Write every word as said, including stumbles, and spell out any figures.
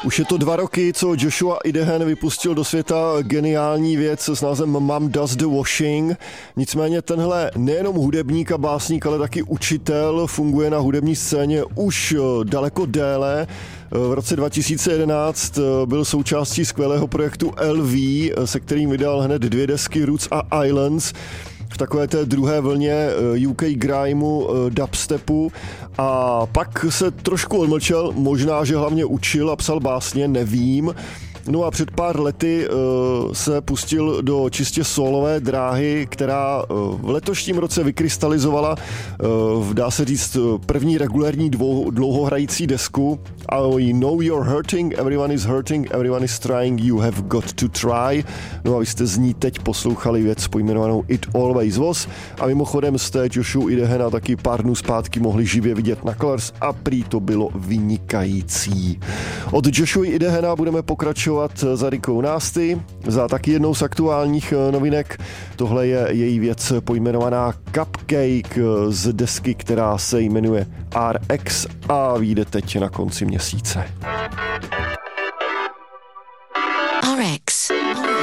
Už je to dva roky, co Joshua Idehen vypustil do světa geniální věc s názvem Mom Does the Washing. Nicméně tenhle nejenom hudebník a básník, ale taky učitel funguje na hudební scéně už daleko déle. V roce dva tisíce jedenáct byl součástí skvělého projektu L V, se kterým vydal hned dvě desky Roots a Islands v takové té druhé vlně U K grimeu, dubstepu, a pak se trošku odmlčel, možná, že hlavně učil a psal básně, nevím. No a před pár lety uh, se pustil do čistě solové dráhy, která uh, v letošním roce vykrystalizovala, uh, dá se říct, první regulární dvou, dlouhohrající desku. I know you're hurting, everyone is hurting, everyone is trying, you have got to try. No a vy jste z ní teď poslouchali věc pojmenovanou It Always Was. A mimochodem jste Joshua Idehena taky pár dnů zpátky mohli živě vidět na Colors a prý to bylo vynikající. Od Joshua Idehena budeme pokračovat za Rikou Nasty, za taky jednou z aktuálních novinek. Tohle je její věc pojmenovaná Cupcake z desky, která se jmenuje R X a vyjde teď na konci měsíce.